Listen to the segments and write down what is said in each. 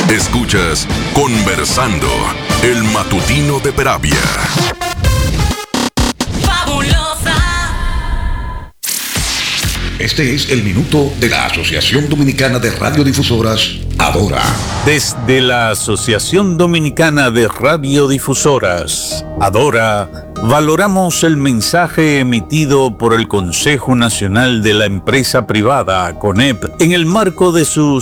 Escuchas Conversando, el matutino de Peravia. Fabulosa. Este es el minuto de la Asociación Dominicana de Radiodifusoras, Adora. Desde la Asociación Dominicana de Radiodifusoras, Adora, valoramos el mensaje emitido por el Consejo Nacional de la Empresa Privada, CONEP, en el marco de su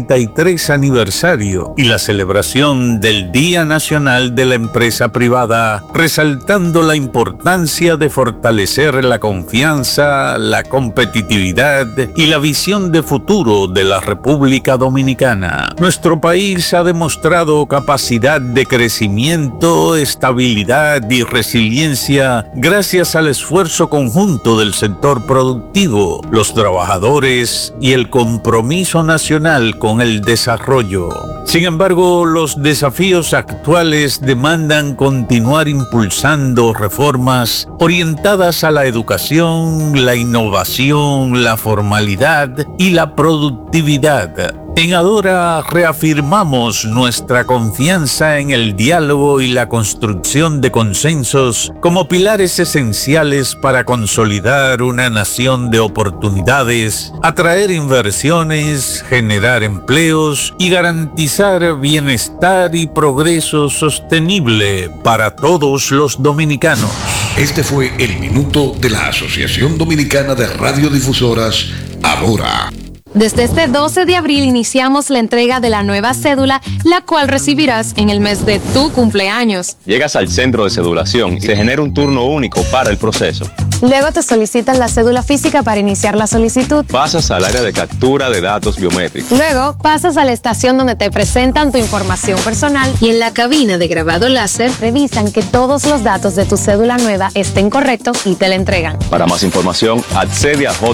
63 aniversario y la celebración del Día Nacional de la Empresa Privada, resaltando la importancia de fortalecer la confianza, la competitividad y la visión de futuro de la República Dominicana. Nuestro país ha demostrado capacidad de crecimiento, estabilidad y resiliencia gracias al esfuerzo conjunto del sector productivo, los trabajadores y el compromiso nacional con el desarrollo. Sin embargo, los desafíos actuales demandan continuar impulsando reformas orientadas a la educación, la innovación, la formalidad y la productividad. En Adora reafirmamos nuestra confianza en el diálogo y la construcción de consensos como pilares esenciales para consolidar una nación de oportunidades, atraer inversiones, generar empleos y garantizar bienestar y progreso sostenible para todos los dominicanos. Este fue el minuto de la Asociación Dominicana de Radiodifusoras, Adora. Desde este 12 de abril iniciamos la entrega de la nueva cédula, la cual recibirás en el mes de tu cumpleaños. Llegas al centro de cedulación y se genera un turno único para el proceso. Luego te solicitan la cédula física para iniciar la solicitud. Pasas al área de captura de datos biométricos. Luego pasas a la estación donde te presentan tu información personal y en la cabina de grabado láser revisan que todos los datos de tu cédula nueva estén correctos y te la entregan. Para más información, accede a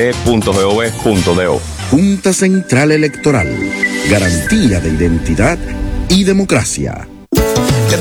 jce.gov.do. Junta Central Electoral. Garantía de identidad y democracia.